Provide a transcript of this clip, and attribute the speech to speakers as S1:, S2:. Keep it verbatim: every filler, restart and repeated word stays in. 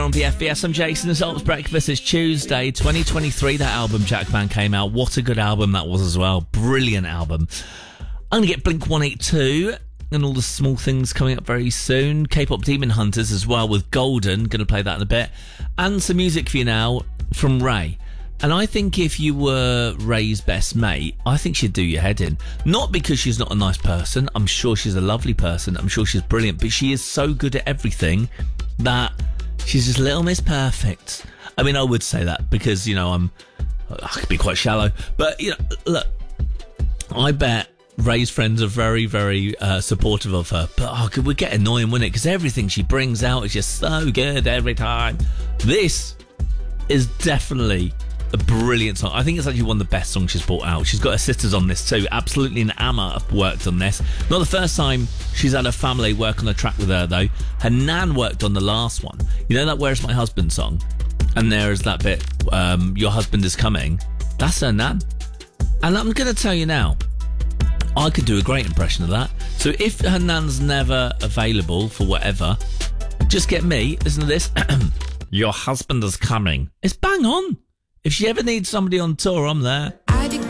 S1: On the F B S, I'm Jason. It's Ops Breakfast. It's Tuesday, twenty twenty-three. That album, Jackman, came out. What a good album that was as well. Brilliant album. I'm going to get Blink one eighty-two and all the small things coming up very soon. K-pop Demon Hunters as well with Golden. Going to play that in a bit. And some music for you now from Ray. And I think if you were Ray's best mate, I think she'd do your head in. Not because she's not a nice person. I'm sure she's a lovely person. I'm sure she's brilliant. But she is so good at everything that she's just Little Miss Perfect. I mean, I would say that because, you know, I'm, I could be quite shallow. But, you know, look, I bet Ray's friends are very, very uh, supportive of her. But oh, it would get annoying, wouldn't it? Because everything she brings out is just so good every time. This is definitely a brilliant song. I think it's actually one of the best songs she's brought out. She's got her sisters on this too. Absolutely an Amma have worked on this. Not the first time she's had her family work on a track with her though. Her nan worked on the last one. You know that Where's My Husband song? And there is that bit, um, Your Husband Is Coming. That's her nan. And I'm going to tell you now, I could do a great impression of that. So if her nan's never available for whatever, just get me, listen to this. Your husband is coming. It's bang on. If she ever needs somebody on tour, I'm there.